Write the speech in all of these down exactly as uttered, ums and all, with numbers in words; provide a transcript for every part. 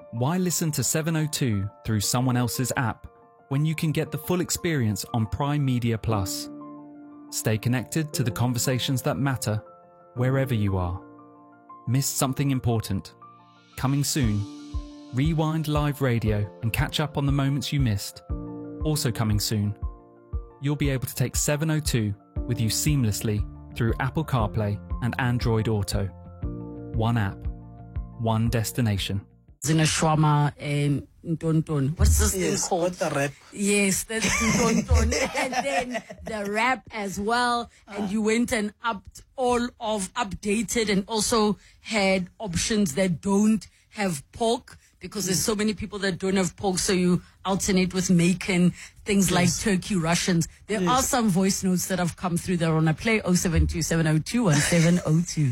Why listen to seven oh two through someone else's app when you can get the full experience on Prime Media Plus? Stay connected to the conversations that matter wherever you are. Missed something important? Coming soon. Rewind live radio and catch up on the moments you missed. Also coming soon. You'll be able to take seven oh two with you seamlessly through Apple CarPlay and Android Auto. One app, one destination. Zinashwama and Ntonton. What's this yes, thing called? What the rap? Yes, that's Ntonton. And then the rap as well. And uh. you went and upped all of updated and also had options that don't have pork, because there's so many people that don't have pork, so you alternate with Macon, things yes. like turkey Russians. There yes. are some voice notes that have come through there on a play oh seven two seven oh two one seven oh two.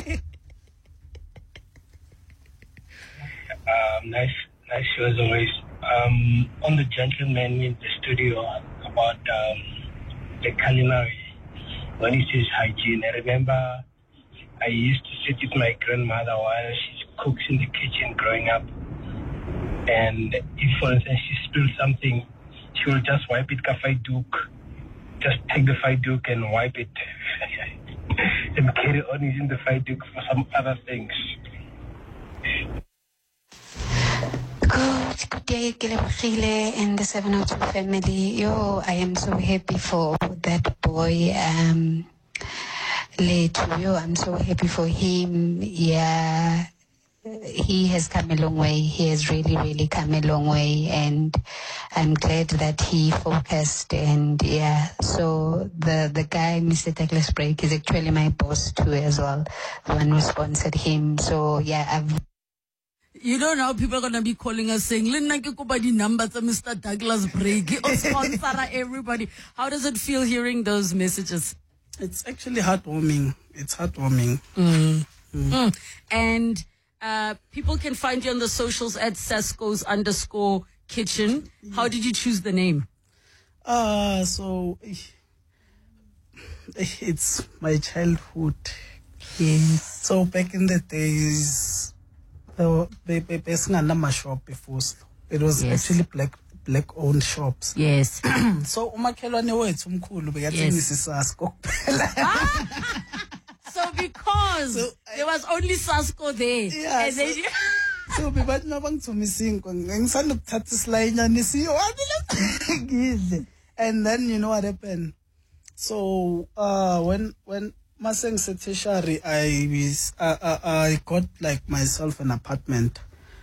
Um, nice, nice show as always. Um, on the gentleman in the studio about um, the culinary, when he says hygiene, I remember I used to sit with my grandmother while she cooks in the kitchen growing up. And if, for instance, she spilled something, she will just wipe it with a duke. Just take the duke and wipe it and carry on using the duke for some other things. Good, good day, Kelebogile and the seven oh two family. Yo, I am so happy for that boy, um, Letu. Yo, I'm so happy for him. Yeah, he has come a long way. He has really, really come a long way, and I'm glad that he focused. And yeah, so the the guy, Mister Douglas Break, is actually my boss too as well, the one who sponsored him. So yeah, I've. You don't know, people are going to be calling us saying, Linna ke kopa di numbers of Mister Douglas Break, or sponsor everybody. How does it feel hearing those messages? It's actually heartwarming. It's heartwarming. Mm. Mm. Mm. And uh, people can find you on the socials at Sasco's underscore kitchen. How did you choose the name? Uh, so it's my childhood. Yes. So back in the days, the my shop before. It was yes. actually black black owned shops. Yes. So umakhelwane wethu umkhulu bekathengisa Sasco. So because so, I, there was only Sasco there. Yeah, and so, then you so bebathi nabangithumisinko ngisanda ukuthatha islide nisiyo wabile. And then you know what happened? So uh when when Maseng said tertiary, I was uh, uh, I got like myself an apartment,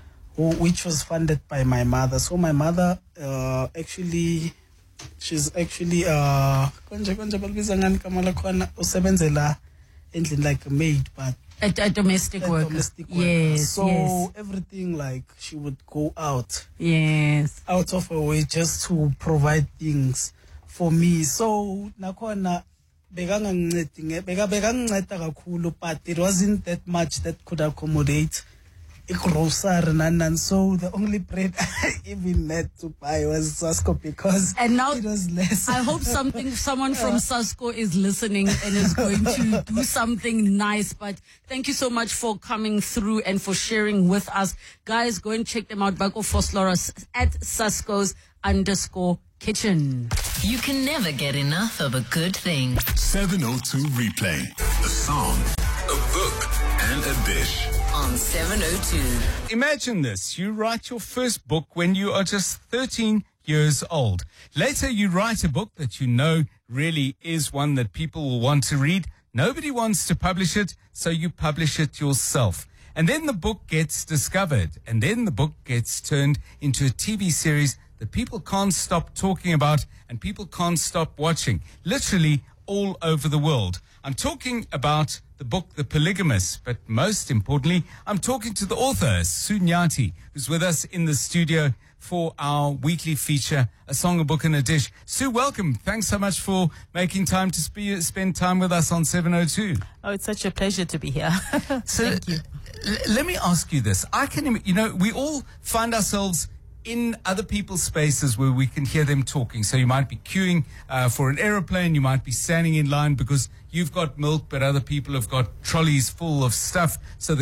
which was funded by my mother. So my mother uh, actually, she's actually uh konje konje balbiza ngani kamala khona usebenzela endlini like a maid, but a, a domestic a worker. Domestic worker. Yes. So yes. everything, like she would go out. Yes. Out of her way just to provide things for me. So nakhona bekangancedi beka bekanginceda kakhulu, but it wasn't that much that could accommodate a grocery and so the only bread I even had to buy was Sasco, because and now it was less. I hope something someone from Sasco is listening and is going to do something nice. But thank you so much for coming through and for sharing with us. Guys, go and check them out. Bako Foslora at Sasco's underscore kitchen. You can never get enough of a good thing. seven oh two Replay. A song, a book, and a dish. On seven oh two. Imagine this. You write your first book when you are just thirteen years old. Later, you write a book that you know really is one that people will want to read. Nobody wants to publish it, so you publish it yourself. And then the book gets discovered. And then the book gets turned into a T V series that people can't stop talking about and people can't stop watching, literally all over the world. I'm talking about the book The Polygamist, but most importantly, I'm talking to the author, Sue Nyati, who's with us in the studio for our weekly feature, A Song, a Book, and a Dish. Sue, welcome. Thanks so much for making time to spe- spend time with us on seven oh two. Oh, it's such a pleasure to be here. So, Thank you. L- let me ask you this. I can, you know, we all find ourselves in other people's spaces where we can hear them talking. So you might be queuing uh, for an aeroplane, you might be standing in line because you've got milk, but other people have got trolleys full of stuff. So